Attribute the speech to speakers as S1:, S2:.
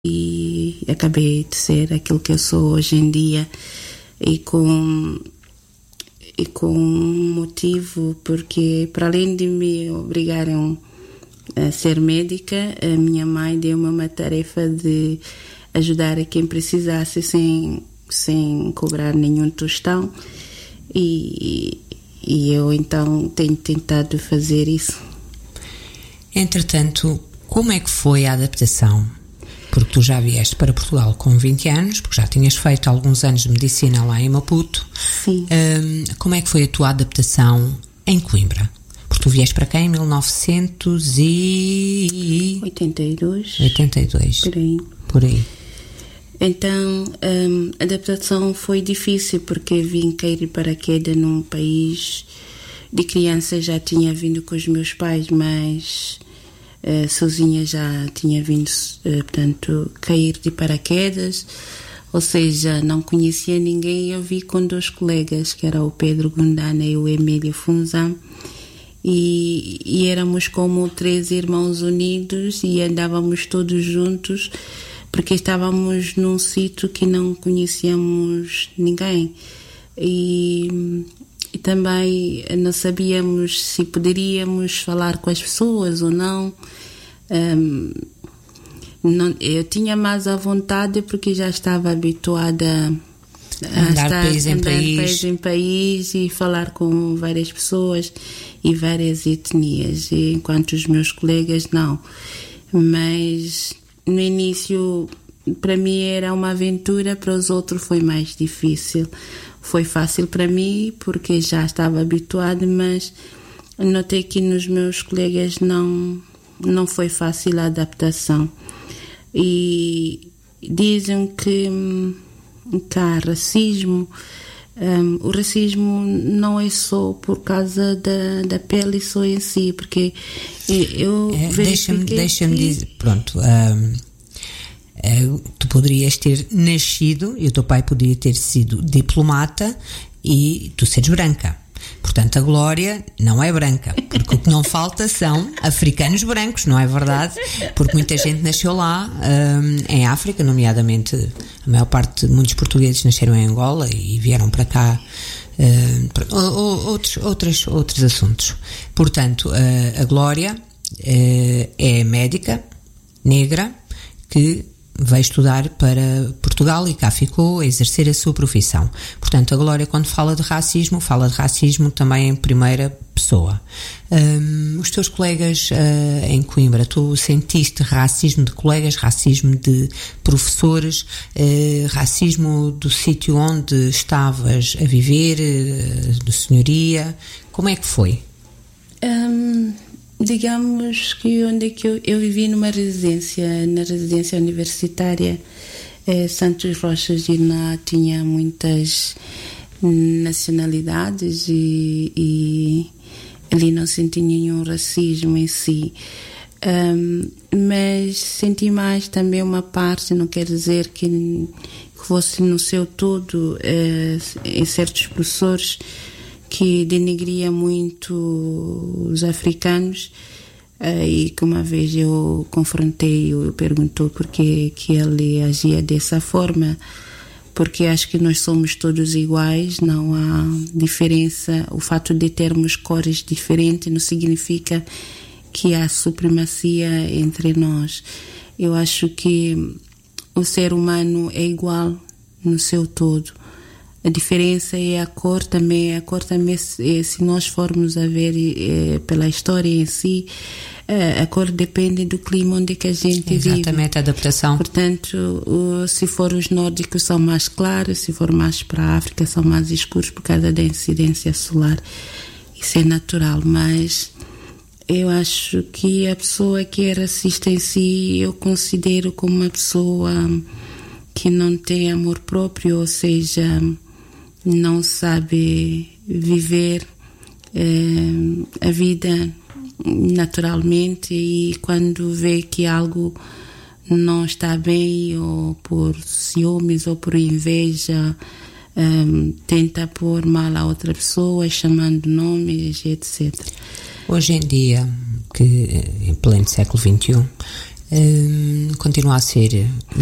S1: e acabei de ser aquilo que eu sou hoje em dia, e com motivo, porque para além de me obrigarem a ser médica, a minha mãe deu-me uma tarefa de ajudar a quem precisasse sem cobrar nenhum tostão, e eu então tenho tentado fazer isso.
S2: Entretanto, como é que foi a adaptação? Porque tu já vieste para Portugal com 20 anos, porque já tinhas feito alguns anos de medicina lá em Maputo.
S1: Sim.
S2: Como é que foi a tua adaptação em Coimbra? Porque tu vieste para cá em 1982. 82. Por aí.
S1: Então, a adaptação foi difícil, porque vim cair de paraquedas num país de criança. Já tinha vindo com os meus pais, mas sozinha já tinha vindo, portanto, cair de paraquedas, ou seja, não conhecia ninguém. Eu vi com 2 colegas, que era o Pedro Gundana e o Emílio Funzam, e éramos como 3 irmãos unidos e andávamos todos juntos, porque estávamos num sítio que não conhecíamos ninguém, e também não sabíamos se poderíamos falar com as pessoas ou não. Eu tinha mais à vontade porque já estava habituada a
S2: andar
S1: estar
S2: país em
S1: país e falar com várias pessoas e várias etnias, enquanto os meus colegas não. Mas no início, para mim era uma aventura, para os outros foi mais difícil. Foi fácil para mim porque já estava habituada, mas notei que nos meus colegas não foi fácil a adaptação. E dizem que há racismo. O racismo não é só por causa da pele só em si, porque eu
S2: deixa-me dizer, pronto, tu poderias ter nascido e o teu pai poderia ter sido diplomata e tu seres branca. Portanto, a Glória não é branca, porque o que não falta são africanos brancos, não é verdade? Porque muita gente nasceu lá, em África, nomeadamente a maior parte, muitos portugueses nasceram em Angola e vieram para cá, outros assuntos. Portanto, a Glória é médica, negra, que veio estudar para Portugal e cá ficou a exercer a sua profissão. Portanto, a Glória, quando fala de racismo também em primeira pessoa. Os teus colegas em Coimbra, tu sentiste racismo de colegas, racismo de professores, racismo do sítio onde estavas a viver, de senhoria? Como é que foi?
S1: Digamos que onde que eu vivi na residência universitária Santos Rochas, e lá tinha muitas nacionalidades e ali não senti nenhum racismo em si, mas senti mais também uma parte, não quer dizer que fosse no seu todo, em certos professores que denegria muito os africanos, e que uma vez eu confrontei, eu perguntou por que ele agia dessa forma, porque acho que nós somos todos iguais, não há diferença. O fato de termos cores diferentes não significa que há supremacia entre nós. Eu acho que o ser humano é igual no seu todo. A diferença é a cor também. A cor também, se nós formos a ver pela história em si, a cor depende do clima onde que a gente vive.
S2: Exatamente, a adaptação.
S1: Portanto, se for os nórdicos são mais claros, se for mais para a África são mais escuros por causa da incidência solar. Isso é natural, mas eu acho que a pessoa que é racista em si, eu considero como uma pessoa que não tem amor próprio, ou seja, não sabe viver a vida naturalmente, e quando vê que algo não está bem, ou por ciúmes ou por inveja, tenta pôr mal a outra pessoa, chamando nomes, etc.
S2: Hoje em dia, que em pleno século XXI, continua a ser